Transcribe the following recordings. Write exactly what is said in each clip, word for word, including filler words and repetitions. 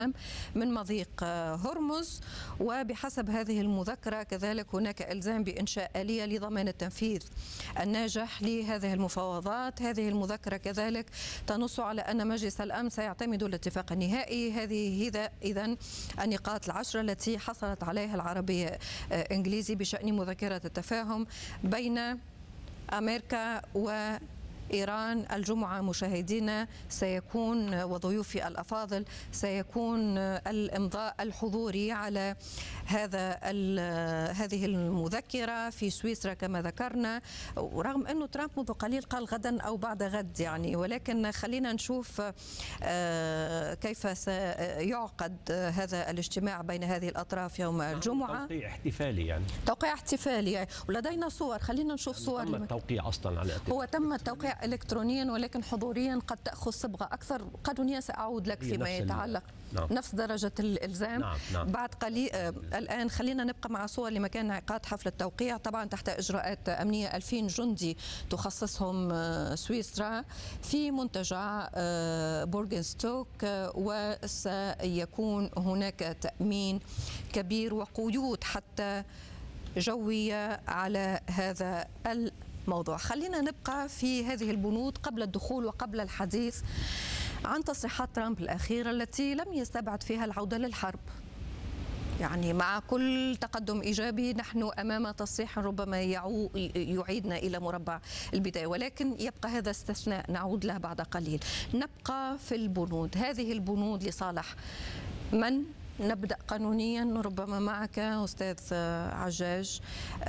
من مضيق هرمز. وبحسب هذه المذكرة كذلك هناك إلزام بإنشاء آلية لضمان التنفيذ الناجح لهذه المفاوضات. هذه المذكرة كذلك تنص على أن مجلس الأمن سيعتمد الاتفاق النهائي. هذه هي إذن النقاط العشرة التي حصلت عليها العربية إنجليزي بشأن مذكرة التفاهم بين أمريكا و إيران. الجمعة مشاهدينا سيكون وضيوفي الأفاضل سيكون الإمضاء الحضوري على هذا هذه المذكرة في سويسرا كما ذكرنا، ورغم أنه ترامب منذ قليل قال غدا أو بعد غد يعني، ولكن خلينا نشوف كيف سيعقد هذا الاجتماع بين هذه الأطراف يوم الجمعة. توقيع احتفالي يعني توقيع احتفالي، ولدينا صور، خلينا نشوف صور. تم التوقيع أصلا على الاتفاق. هو تم التوقيع إلكترونيا ولكن حضوريا قد تأخذ صبغة أكثر. قانونيا سأعود لك فيما يتعلق نعم. نفس درجة الإلزام نعم. نعم. بعد قليل. آه الآن خلينا نبقى مع صور لمكان انعقاد حفل التوقيع، طبعا تحت إجراءات أمنية. ألفين جندي تخصصهم آه سويسرا في منتجع آه بورغنستوك، آه وسيكون هناك تأمين كبير وقيود حتى جوية على هذا الموضوع. خلينا نبقى في هذه البنود قبل الدخول وقبل الحديث عن تصريحات ترامب الأخيرة التي لم يستبعد فيها العودة للحرب. يعني مع كل تقدم إيجابي نحن أمام تصريح ربما يعيدنا إلى مربع البداية، ولكن يبقى هذا استثناء نعود له بعد قليل. نبقى في البنود، هذه البنود لصالح من؟ نبدأ قانونيا ربما معك أستاذ عجاج.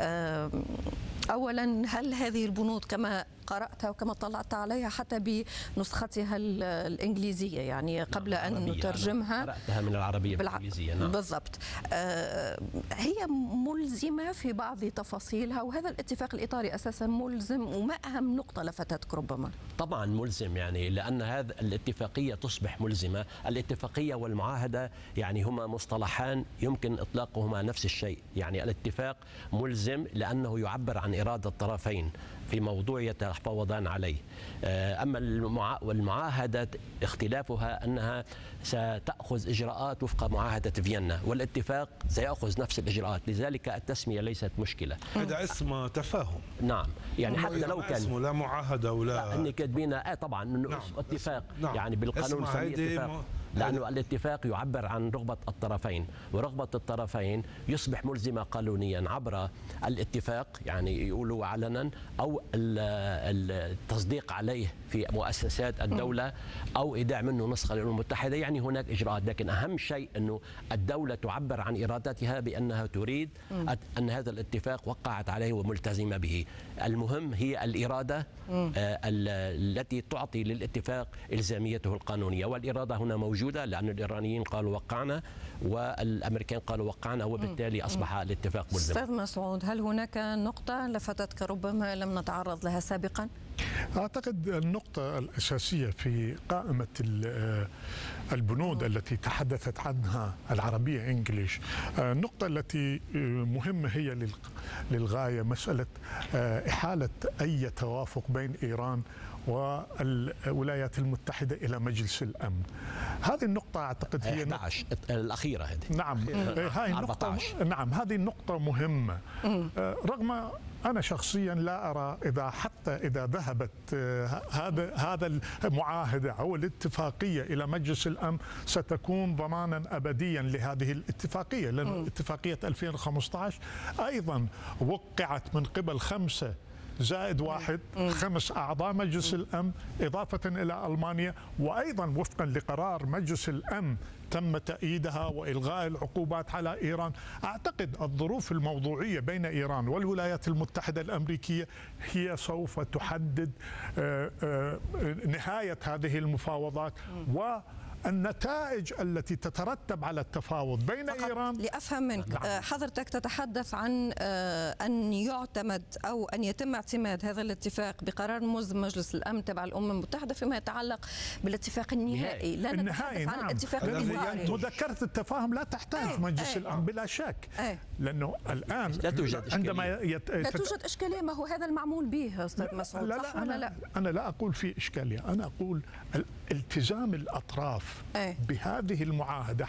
أولا، هل هذه البنود كما قرأتها وكما طلعت عليها حتى بنسختها الإنجليزية يعني قبل نعم أن نترجمها؟ قرأتها من العربية بالع... بالإنجليزية. نعم. بالضبط. آه هي ملزمة في بعض تفاصيلها، وهذا الاتفاق الإطاري أساسا ملزم. وما أهم نقطة لفتتك ربما؟ طبعا ملزم، يعني لأن هذا الاتفاقية تصبح ملزمة. الاتفاقية والمعاهدة يعني هما مصطلحان يمكن إطلاقهما نفس الشيء. يعني الاتفاق ملزم لأنه يعبر عن إرادة الطرفين في موضوع يتفاوضان عليه. أما المعاهدة اختلافها أنها ستأخذ إجراءات وفق معاهدة فيينا، والاتفاق سيأخذ نفس الإجراءات، لذلك التسمية ليست مشكلة. هذا اسمه تفاهم. نعم، يعني حتى لو كان اسمه لا معاهدة ولا أني كاتبين آه طبعا إنه نعم. اتفاق. نعم. يعني بالقانون سميه اتفاق، لأنه الاتفاق يعبر عن رغبة الطرفين، ورغبة الطرفين يصبح ملزمة قانونيا عبر الاتفاق، يعني يقولوا علنا، أو التصديق عليه في مؤسسات الدولة، أو إيداع منه نسخة للأمم المتحدة. يعني هناك إجراءات، لكن أهم شيء أنه الدولة تعبر عن إرادتها بأنها تريد أن هذا الاتفاق وقعت عليه وملتزمة به. المهم هي الإرادة التي تعطي للاتفاق إلزاميته القانونية، والإرادة هنا موجودة لأن الإيرانيين قالوا وقعنا والأمريكان قالوا وقعنا، وبالتالي أصبح الاتفاق ملزم. أستاذ مسعود، هل هناك نقطة لفتتك ربما لم نتعرض لها سابقا؟ أعتقد النقطة الأساسية في قائمة البنود التي تحدثت عنها العربية إنجليش، النقطة التي مهمة هي للغاية مسألة إحالة أي توافق بين إيران والولايات المتحدة إلى مجلس الأمن. هذه النقطة أعتقد هي أحد عشر الأخيرة هذه. نعم، هاي النقطة نعم هذه النقطة مهمة. رغم أنا شخصيا لا أرى إذا حتى إذا ذهبت هذا هذا المعاهدة أو الاتفاقية إلى مجلس الأمن ستكون ضمانا أبديا لهذه الاتفاقية، لأن اتفاقية ألفين وخمسة عشر أيضا وقعت من قبل خمسة زائد واحد خمس أعضاء مجلس الأمن إضافة إلى ألمانيا، وأيضا وفقا لقرار مجلس الأمن تم تأييدها وإلغاء العقوبات على إيران. أعتقد الظروف الموضوعية بين إيران والولايات المتحدة الأمريكية هي سوف تحدد نهاية هذه المفاوضات و النتائج التي تترتب على التفاوض بين إيران. لأفهم منك، نعم. حضرتك تتحدث عن أن يعتمد أو أن يتم اعتماد هذا الاتفاق بقرار ملزم مجلس الأمن تبع الأمم المتحدة فيما يتعلق بالاتفاق النهائي. لا النهائي نتحدث عن نعم. الاتفاق النهائي. مذكرة التفاهم لا تحتاج أي. مجلس أي. الأمن بلا شك، أي. لأنه الآن لا توجد عندما يت... لا توجد إشكالية. ما هو هذا المعمول به أستاذ مسعود؟ لا لا أنا, لا أنا لا أقول في إشكالية، أنا أقول التزام الأطراف أي. بهذه المعاهدة